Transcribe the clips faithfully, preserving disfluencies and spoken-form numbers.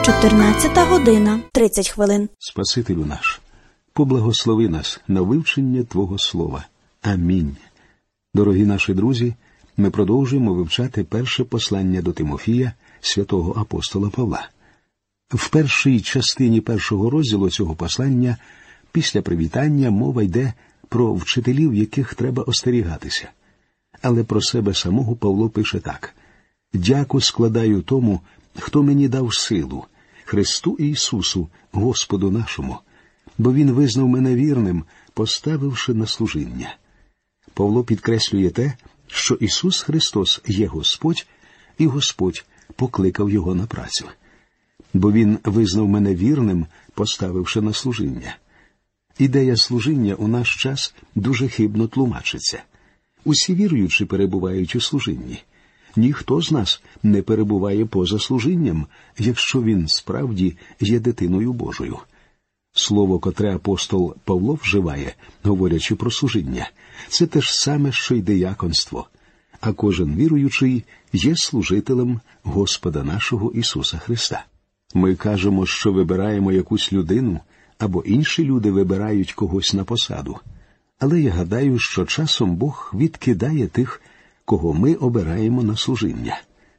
чотирнадцята година, тридцять хвилин. Спасителю наш, поблагослови нас на вивчення Твого Слова. Амінь. Дорогі наші друзі, ми продовжуємо вивчати перше послання до Тимофія святого апостола Павла. В першій частині першого розділу цього послання після привітання мова йде про вчителів, яких треба остерігатися. Але про себе самого Павло пише так: «Дяку складаю тому, хто мені дав силу, Христу Ісусу, Господу нашому, бо Він визнав мене вірним, поставивши на служіння». Павло підкреслює те, що Ісус Христос є Господь, і Господь покликав Його на працю. Бо Він визнав мене вірним, поставивши на служіння. Ідея служіння у наш час дуже хибно тлумачиться. Усі віруючі перебувають у служінні. Ніхто з нас не перебуває поза служінням, якщо він справді є дитиною Божою. Слово, котре апостол Павло вживає, говорячи про служіння, це те ж саме, що й дияконство. А кожен віруючий є служителем Господа нашого Ісуса Христа. Ми кажемо, що вибираємо якусь людину, або інші люди вибирають когось на посаду. Але я гадаю, що часом Бог відкидає тих, кого ми обираємо на служіння.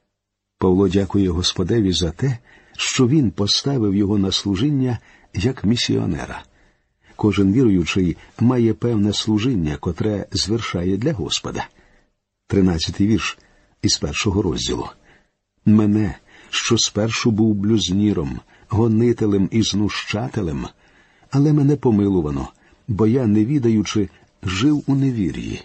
Павло дякує Господеві за те, що Він поставив його на служіння як місіонера. Кожен віруючий має певне служіння, котре звершає для Господа. Тринадцятий вірш із першого розділу. «Мене, що спершу був блюзніром, гонителем і знущателем, але мене помилувано, бо я, не відаючи, жив у невір'ї».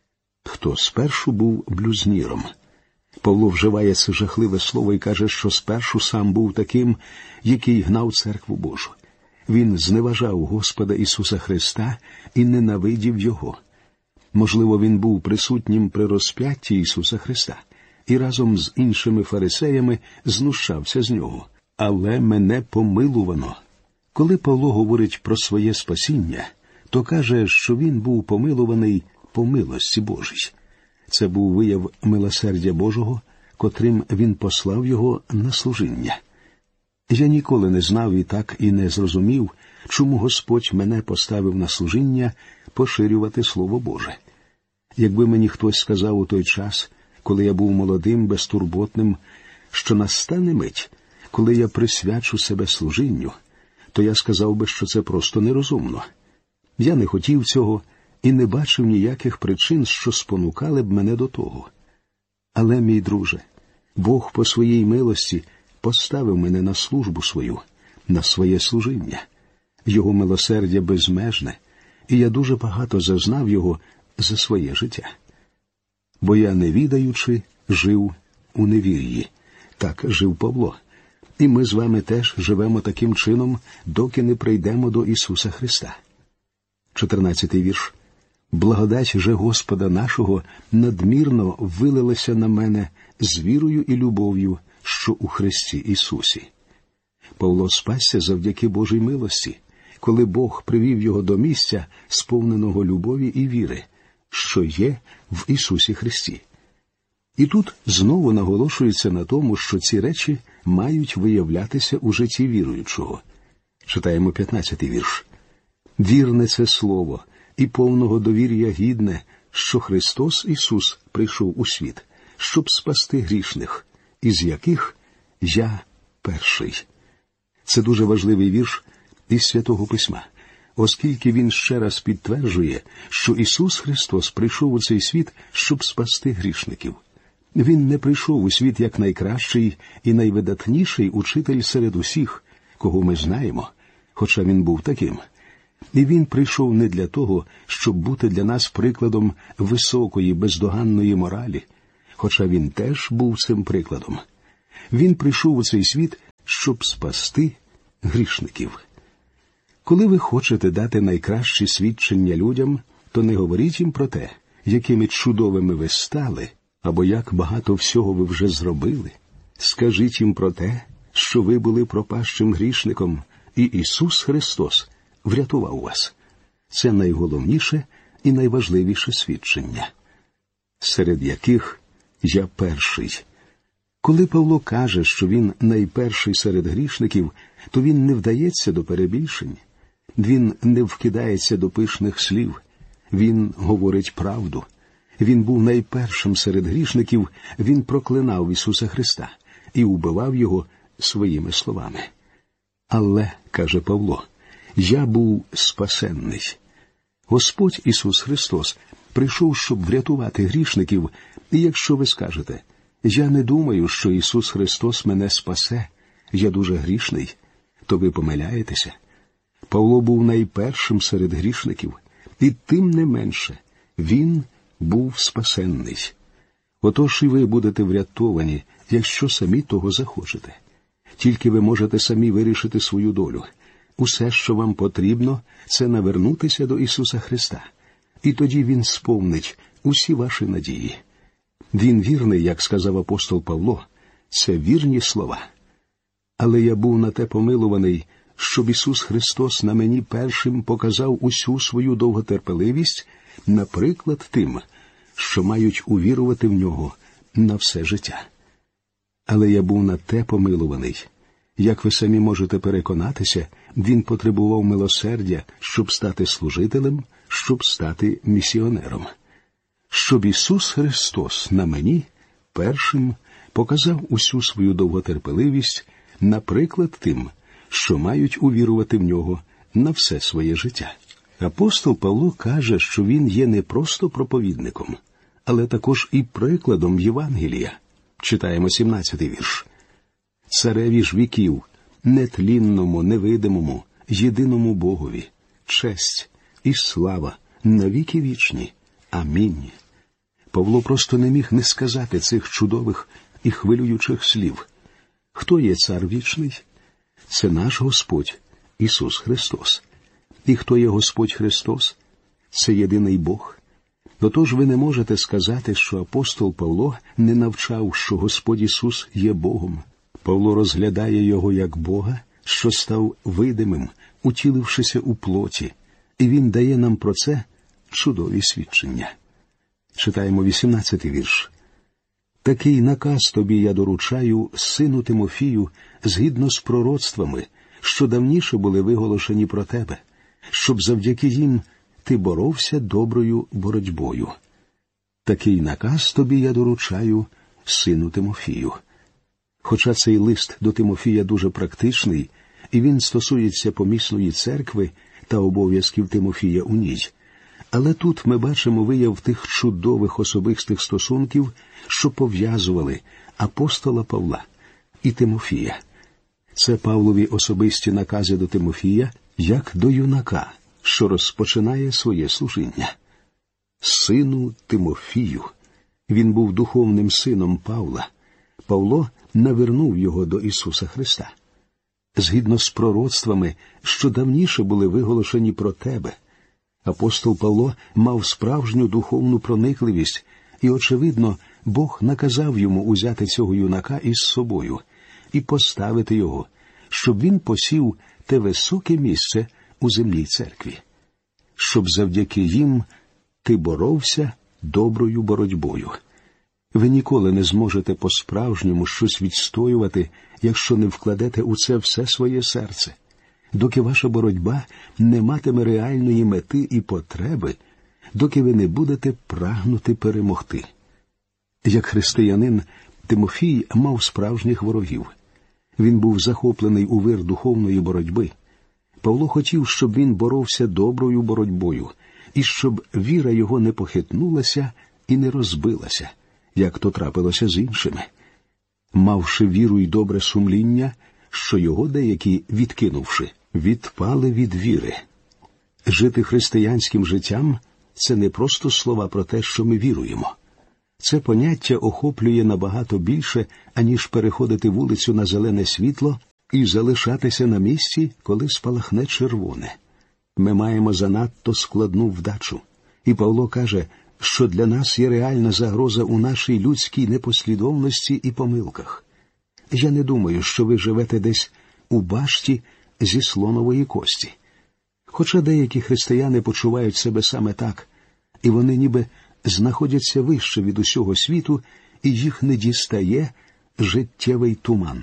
Хто спершу був блюзніром? Павло вживає це жахливе слово і каже, що спершу сам був таким, який гнав церкву Божу. Він зневажав Господа Ісуса Христа і ненавидів Його. Можливо, він був присутнім при розп'ятті Ісуса Христа і разом з іншими фарисеями знущався з Нього. Але мене помилувано. Коли Павло говорить про своє спасіння, то каже, що він був помилуваний по милості Божій. Це був вияв милосердя Божого, котрим він послав його на служіння. Я ніколи не знав і так і не зрозумів, чому Господь мене поставив на служіння поширювати Слово Боже. Якби мені хтось сказав у той час, коли я був молодим, безтурботним, що настане мить, коли я присвячу себе служінню, то я сказав би, що це просто нерозумно. Я не хотів цього і не бачив ніяких причин, що спонукали б мене до того. Але, мій друже, Бог по своїй милості поставив мене на службу свою, на своє служіння. Його милосердя безмежне, і я дуже багато зазнав його за своє життя. Бо я, не відаючи, жив у невір'ї. Так жив Павло. І ми з вами теж живемо таким чином, доки не прийдемо до Ісуса Христа. чотирнадцятий вірш. «Благодать же Господа нашого надмірно вилилася на мене з вірою і любов'ю, що у Христі Ісусі». Павло спасся завдяки Божій милості, коли Бог привів його до місця, сповненого любові і віри, що є в Ісусі Христі. І тут знову наголошується на тому, що ці речі мають виявлятися у житті віруючого. Читаємо п'ятнадцятий вірш. «Вірне це слово, і повного довір'я гідне, що Христос Ісус прийшов у світ, щоб спасти грішних, із яких я перший». Це дуже важливий вірш із Святого Письма, оскільки він ще раз підтверджує, що Ісус Христос прийшов у цей світ, щоб спасти грішників. Він не прийшов у світ як найкращий і найвидатніший учитель серед усіх, кого ми знаємо, хоча він був таким. І він прийшов не для того, щоб бути для нас прикладом високої, бездоганної моралі, хоча він теж був цим прикладом. Він прийшов у цей світ, щоб спасти грішників. Коли ви хочете дати найкращі свідчення людям, то не говоріть їм про те, якими чудовими ви стали, або як багато всього ви вже зробили. Скажіть їм про те, що ви були пропащим грішником, і Ісус Христос врятував вас. Це найголовніше і найважливіше свідчення, серед яких я перший. Коли Павло каже, що він найперший серед грішників, то він не вдається до перебільшень. Він не вкидається до пишних слів. Він говорить правду. Він був найпершим серед грішників, він проклинав Ісуса Христа і убивав Його своїми словами. Але, каже Павло, я був спасенний. Господь Ісус Христос прийшов, щоб врятувати грішників, і якщо ви скажете, я не думаю, що Ісус Христос мене спасе, я дуже грішний, то ви помиляєтеся. Павло був найпершим серед грішників, і тим не менше він був спасенний. Отож і ви будете врятовані, якщо самі того захочете. Тільки ви можете самі вирішити свою долю. Усе, що вам потрібно, це навернутися до Ісуса Христа. І тоді Він сповнить усі ваші надії. Він вірний, як сказав апостол Павло, це вірні слова. Але я був на те помилуваний, щоб Ісус Христос на мені першим показав усю свою довготерпеливість, наприклад, тим, що мають увірувати в Нього на все життя. Але я був на те помилуваний. Як ви самі можете переконатися, Він потребував милосердя, щоб стати служителем, щоб стати місіонером. Щоб Ісус Христос на мені першим показав усю свою довготерпеливість, наприклад, тим, що мають увірувати в Нього на все своє життя. Апостол Павло каже, що він є не просто проповідником, але також і прикладом Євангелія. Читаємо сімнадцятий вірш. «Цареві ж віків, нетлінному, невидимому, єдиному Богові, честь і слава на віки вічні. Амінь». Павло просто не міг не сказати цих чудових і хвилюючих слів. Хто є цар вічний? Це наш Господь Ісус Христос. І хто є Господь Христос? Це єдиний Бог. Отож ви не можете сказати, що апостол Павло не навчав, що Господь Ісус є Богом. Павло розглядає Його як Бога, що став видимим, утілившися у плоті, і він дає нам про це чудові свідчення. Читаємо вісімнадцятий вірш. «Такий наказ тобі я доручаю, сину Тимофію, згідно з пророцтвами, що давніше були виголошені про тебе, щоб завдяки їм ти боровся доброю боротьбою. Такий наказ тобі я доручаю, сину Тимофію». Хоча цей лист до Тимофія дуже практичний, і він стосується помісної церкви та обов'язків Тимофія у ній, але тут ми бачимо вияв тих чудових особистих стосунків, що пов'язували апостола Павла і Тимофія. Це Павлові особисті накази до Тимофія, як до юнака, що розпочинає своє служіння. Сину Тимофію. Він був духовним сином Павла. Павло навернув його до Ісуса Христа. Згідно з пророцтвами, що давніше були виголошені про тебе, апостол Павло мав справжню духовну проникливість, і, очевидно, Бог наказав йому узяти цього юнака із собою і поставити його, щоб він посів те високе місце у земній церкві, щоб завдяки їм ти боровся доброю боротьбою. Ви ніколи не зможете по-справжньому щось відстоювати, якщо не вкладете у це все своє серце. Доки ваша боротьба не матиме реальної мети і потреби, доки ви не будете прагнути перемогти. Як християнин, Тимофій мав справжніх ворогів. Він був захоплений у вир духовної боротьби. Павло хотів, щоб він боровся доброю боротьбою, і щоб віра його не похитнулася і не розбилася, як то трапилося з іншими. Мавши віру й добре сумління, що його деякі, відкинувши, відпали від віри. Жити християнським життям – це не просто слова про те, що ми віруємо. Це поняття охоплює набагато більше, аніж переходити вулицю на зелене світло і залишатися на місці, коли спалахне червоне. Ми маємо занадто складну вдачу. І Павло каже, що для нас є реальна загроза у нашій людській непослідовності і помилках. Я не думаю, що ви живете десь у башті зі слонової кості. Хоча деякі християни почувають себе саме так, і вони ніби знаходяться вище від усього світу, і їх не дістає життєвий туман.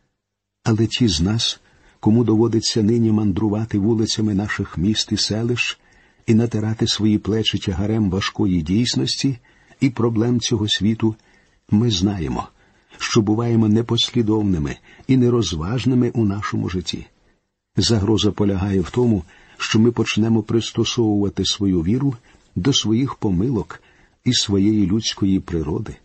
Але ті з нас, кому доводиться нині мандрувати вулицями наших міст і селищ і натирати свої плечі тягарем важкої дійсності і проблем цього світу, ми знаємо, що буваємо непослідовними і нерозважними у нашому житті. Загроза полягає в тому, що ми почнемо пристосовувати свою віру до своїх помилок і своєї людської природи.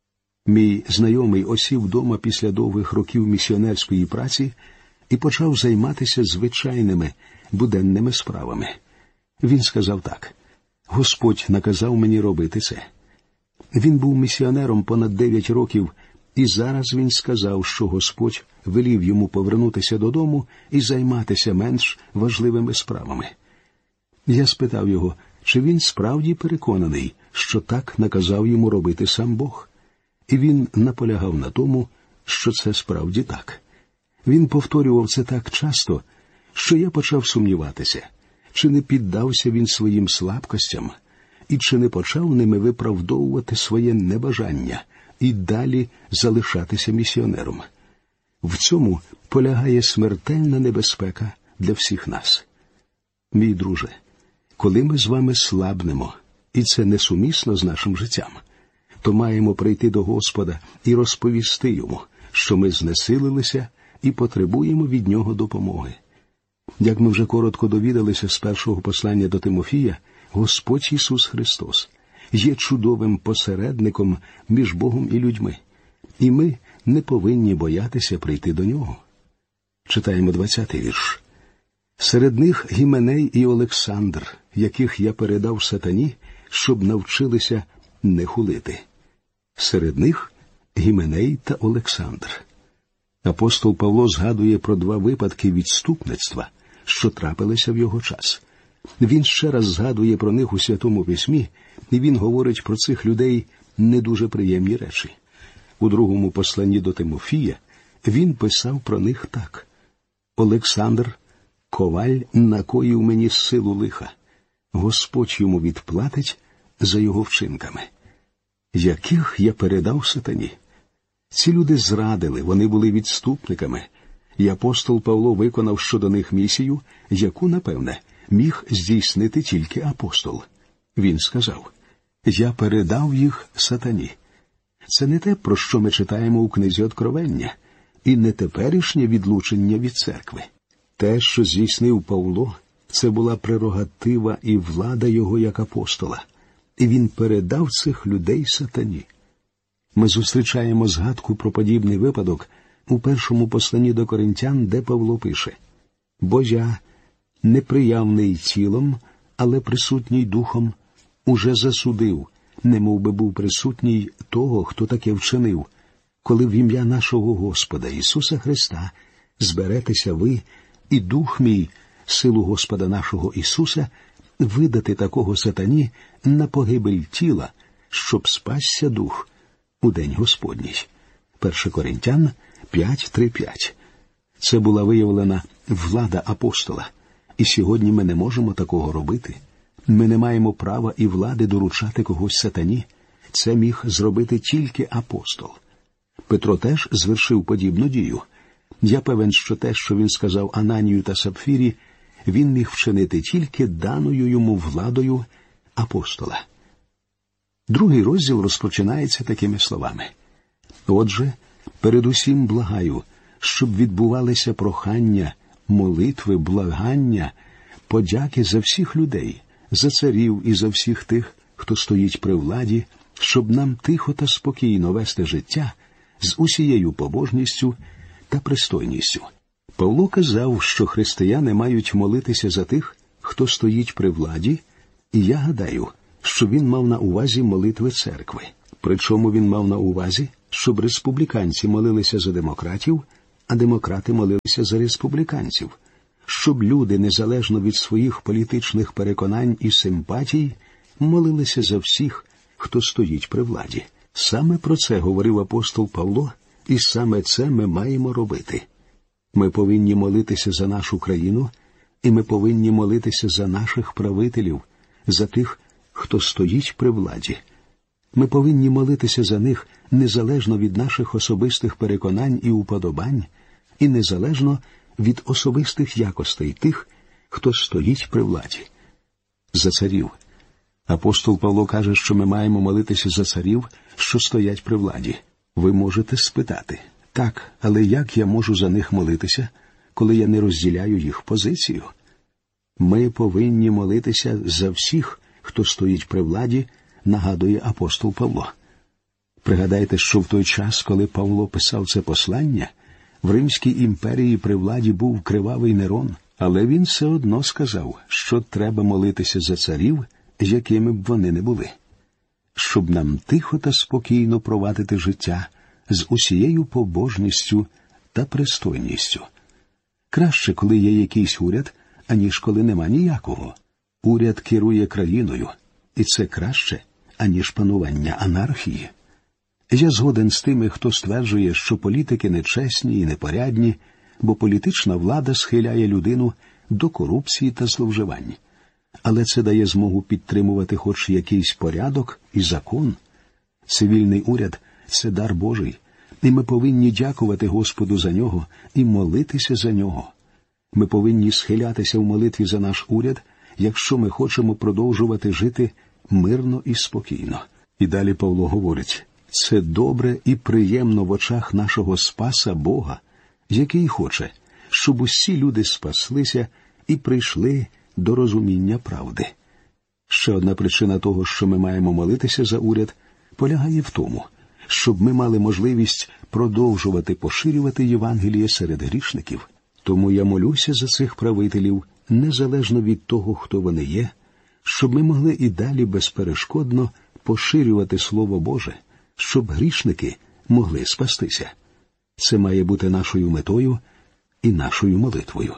Мій знайомий осів вдома після довгих років місіонерської праці і почав займатися звичайними, буденними справами. Він сказав так: «Господь наказав мені робити це». Він був місіонером понад дев'ять років, і зараз він сказав, що Господь велів йому повернутися додому і займатися менш важливими справами. Я спитав його, чи він справді переконаний, що так наказав йому робити сам Бог. І він наполягав на тому, що це справді так. Він повторював це так часто, що я почав сумніватися, чи не піддався він своїм слабкостям, і чи не почав ними виправдовувати своє небажання і далі залишатися місіонером. В цьому полягає смертельна небезпека для всіх нас. Мій друже, коли ми з вами слабнемо, і це несумісно з нашим життям, то маємо прийти до Господа і розповісти Йому, що ми знесилилися і потребуємо від Нього допомоги. Як ми вже коротко довідалися з першого послання до Тимофія, Господь Ісус Христос є чудовим посередником між Богом і людьми, і ми не повинні боятися прийти до Нього. Читаємо двадцятий вірш. «Серед них Гіменей і Олександр, яких я передав сатані, щоб навчилися не хулити». Серед них Гіменей та Олександр. Апостол Павло згадує про два випадки відступництва, що трапилися в його час. Він ще раз згадує про них у Святому Письмі, і він говорить про цих людей не дуже приємні речі. У другому посланні до Тимофія він писав про них так: «Олександр, коваль, накоїв мені силу лиха. Господь йому відплатить за його вчинками». Яких я передав сатані? Ці люди зрадили, вони були відступниками, і апостол Павло виконав щодо них місію, яку, напевне, міг здійснити тільки апостол. Він сказав: «Я передав їх сатані». Це не те, про що ми читаємо у книзі Откровення, і не теперішнє відлучення від церкви. Те, що здійснив Павло, це була прерогатива і влада його як апостола, і він передав цих людей сатані. Ми зустрічаємо згадку про подібний випадок у першому посланні до Коринтян, де Павло пише: «Бо я, неприявний тілом, але присутній духом, уже засудив, немов би був присутній того, хто таке вчинив, коли в ім'я нашого Господа Ісуса Христа зберетеся ви, і дух мій, силу Господа нашого Ісуса, видати такого сатані на погибель тіла, щоб спасся дух у день Господній». перше Коринтян п'ять, три, п'ять. Це була виявлена влада апостола, і сьогодні ми не можемо такого робити. Ми не маємо права і влади доручати когось сатані. Це міг зробити тільки апостол. Петро теж звершив подібну дію. Я певен, що те, що він сказав Ананію та Сапфірі, він міг вчинити тільки даною йому владою апостола. Другий розділ розпочинається такими словами: «Отже, передусім благаю, щоб відбувалися прохання, молитви, благання, подяки за всіх людей, за царів і за всіх тих, хто стоїть при владі, щоб нам тихо та спокійно вести життя з усією побожністю та пристойністю». Павло казав, що християни мають молитися за тих, хто стоїть при владі, і я гадаю, що він мав на увазі молитви церкви. Причому він мав на увазі, щоб республіканці молилися за демократів, а демократи молилися за республіканців, щоб люди, незалежно від своїх політичних переконань і симпатій, молилися за всіх, хто стоїть при владі. Саме про це говорив апостол Павло, і саме це ми маємо робити. Ми повинні молитися за нашу країну, і ми повинні молитися за наших правителів, за тих, хто стоїть при владі. Ми повинні молитися за них незалежно від наших особистих переконань і уподобань, і незалежно від особистих якостей тих, хто стоїть при владі. За царів. Апостол Павло каже, що ми маємо молитися за царів, що стоять при владі. Ви можете спитати: так, але як я можу за них молитися, коли я не розділяю їх позицію? Ми повинні молитися за всіх, хто стоїть при владі, нагадує апостол Павло. Пригадайте, що в той час, коли Павло писав це послання, в Римській імперії при владі був кривавий Нерон, але він все одно сказав, що треба молитися за царів, якими б вони не були, щоб нам тихо та спокійно провадити життя з усією побожністю та пристойністю. Краще, коли є якийсь уряд, аніж коли нема ніякого. Уряд керує країною, і це краще, аніж панування анархії. Я згоден з тими, хто стверджує, що політики нечесні і непорядні, бо політична влада схиляє людину до корупції та зловживань. Але це дає змогу підтримувати хоч якийсь порядок і закон. Цивільний уряд – це дар Божий, і ми повинні дякувати Господу за нього і молитися за нього. Ми повинні схилятися в молитві за наш уряд, якщо ми хочемо продовжувати жити мирно і спокійно. І далі Павло говорить: це добре і приємно в очах нашого Спаса Бога, який хоче, щоб усі люди спаслися і прийшли до розуміння правди. Ще одна причина того, що ми маємо молитися за уряд, полягає в тому, щоб ми мали можливість продовжувати поширювати Євангеліє серед грішників. Тому я молюся за цих правителів, незалежно від того, хто вони є, щоб ми могли і далі безперешкодно поширювати Слово Боже, щоб грішники могли спастися. Це має бути нашою метою і нашою молитвою.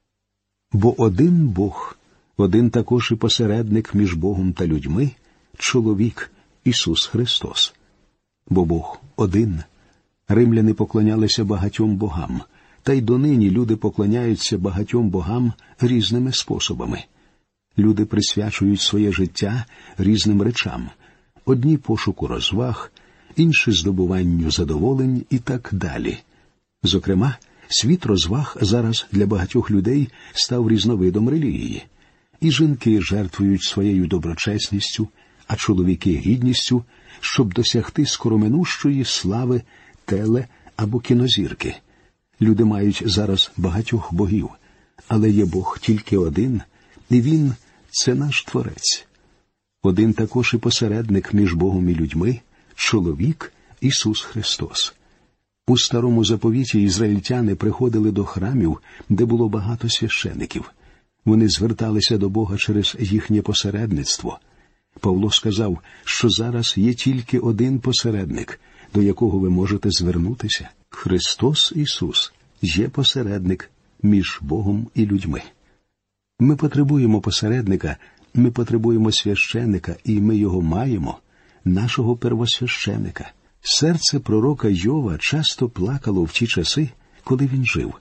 Бо один Бог, один також і посередник між Богом та людьми, чоловік Ісус Христос. Бо Бог один. Римляни поклонялися багатьом богам, та й донині люди поклоняються багатьом богам різними способами. Люди присвячують своє життя різним речам. Одні пошуку розваг, інші здобуванню задоволень і так далі. Зокрема, світ розваг зараз для багатьох людей став різновидом релігії. І жінки жертвують своєю доброчесністю, а чоловіки – гідністю, щоб досягти скороминущої слави теле- або кінозірки. Люди мають зараз багатьох богів, але є Бог тільки один, і Він – це наш Творець. Один також і посередник між Богом і людьми – чоловік Ісус Христос. У Старому Заповіті ізраїльтяни приходили до храмів, де було багато священиків. Вони зверталися до Бога через їхнє посередництво. Павло сказав, що зараз є тільки один посередник, до якого ви можете звернутися. Христос Ісус є посередник між Богом і людьми. Ми потребуємо посередника, ми потребуємо священика, і ми його маємо, нашого первосвященика. Серце пророка Йова часто плакало в ті часи, коли він жив.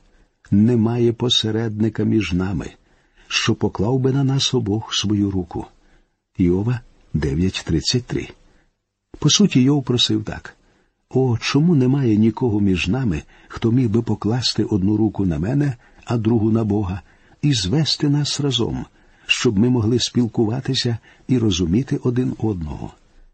Немає посередника між нами, що поклав би на нас обох свою руку. Йова дев'ять тридцять три. По суті, Йов просив так: «О, чому немає нікого між нами, хто міг би покласти одну руку на мене, а другу на Бога, і звести нас разом, щоб ми могли спілкуватися і розуміти один одного?»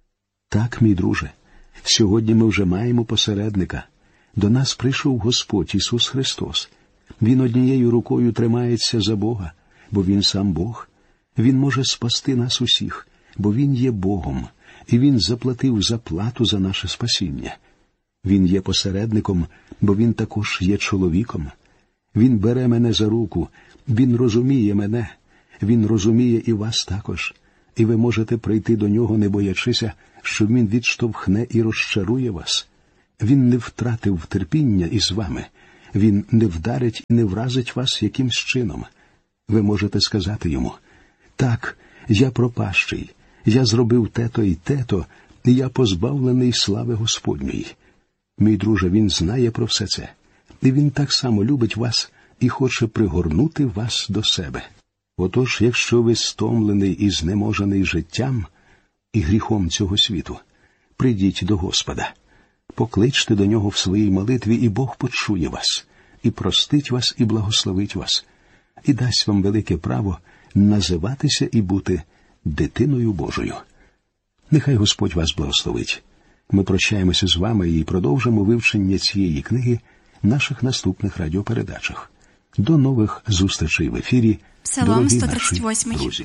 Так, мій друже, сьогодні ми вже маємо посередника. До нас прийшов Господь Ісус Христос. Він однією рукою тримається за Бога, бо Він сам Бог. Він може спасти нас усіх, бо Він є Богом, і Він заплатив заплату за наше спасіння. Він є посередником, бо Він також є чоловіком. Він бере мене за руку, Він розуміє мене, Він розуміє і вас також. І ви можете прийти до Нього, не боячися, що Він відштовхне і розчарує вас. Він не втратив терпіння із вами. Він не вдарить і не вразить вас якимсь чином. Ви можете сказати Йому: «Так, я пропащий, я зробив те-то і те-то, і я позбавлений слави Господньої». Мій друже, Він знає про все це. І Він так само любить вас і хоче пригорнути вас до себе. Отож, якщо ви стомлений і знеможений життям і гріхом цього світу, прийдіть до Господа. Покличте до Нього в своїй молитві, і Бог почує вас, і простить вас, і благословить вас, і дасть вам велике право називатися і бути дитиною Божою. Нехай Господь вас благословить. Ми прощаємося з вами і продовжимо вивчення цієї книги в наших наступних радіопередачах. До нових зустрічей в ефірі, Псалом дорогі сто наші тридцять восьмий. друзі.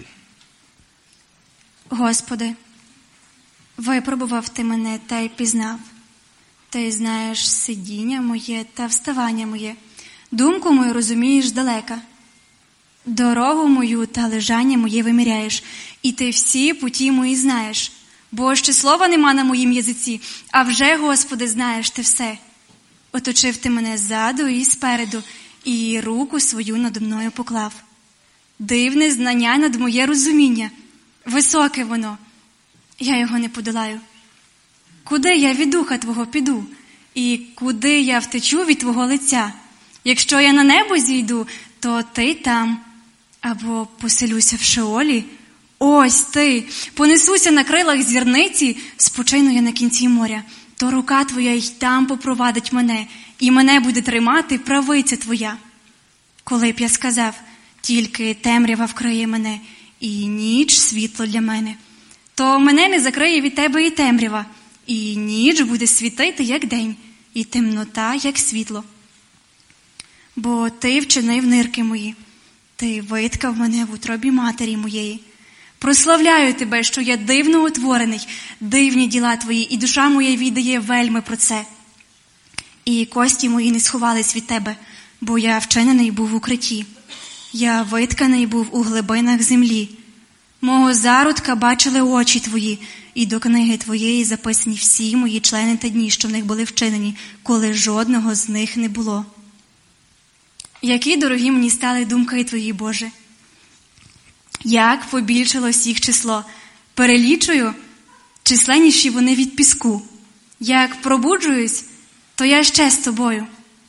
Господи, випробував Ти мене та й пізнав. Ти знаєш сидіння моє та вставання моє. Думку мою розумієш здалека. Дорогу мою та лежання моє виміряєш, і Ти всі путі мої знаєш. Бо ще слова нема на моїм язиці, а вже, Господи, знаєш Ти все. Оточив Ти мене ззаду і спереду, і руку свою надо мною поклав. Дивне знання над моє розуміння, високе воно, я його не подолаю. Куди я від духа Твого піду, і куди я втечу від Твого лиця? Якщо я на небо зійду, то Ти там, або поселюся в Шеолі, ось Ти, понесуся на крилах зірниці, спочину я на кінці моря, то рука Твоя й там попровадить мене, і мене буде тримати правиця Твоя. Коли б я сказав, тільки темрява вкриє мене, і ніч світло для мене, то мене не закриє від Тебе і темрява, і ніч буде світити, як день, і темнота, як світло. Бо Ти вчинив нирки мої, Ти виткав мене в утробі матері моєї. Прославляю Тебе, що я дивно утворений, дивні діла Твої, і душа моя віддає вельми про це. І кості мої не сховались від Тебе, бо я вчинений був в укритті. Я витканий був у глибинах землі. Мого зародка бачили очі Твої, і до книги Твоєї записані всі мої члени та дні, що в них були вчинені, коли жодного з них не було. Які дорогі мені стали думки Твої, Боже! Як побільшилось їх число! Перелічую, численніші вони від піску. Як пробуджуюсь, то я ще з Тобою.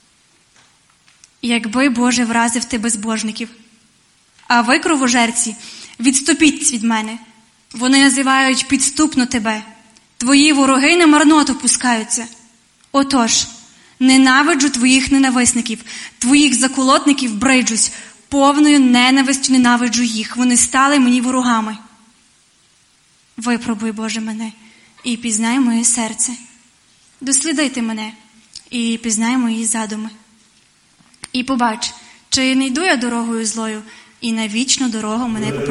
Якби, Боже, вразив Ти безбожників. А ви, кровожерці, відступіть від мене. Вони називають підступно Тебе. Твої вороги на марноту пускаються. Отож, ненавиджу Твоїх ненависників, Твоїх заколотників бриджусь, повною ненавистю ненавиджу їх. Вони стали мені ворогами. Випробуй, Боже, мене, і пізнай моє серце. Дослідити мене, і пізнай мої задуми. І побач, чи не йду я дорогою злою, і на вічну дорогу мене попровадь.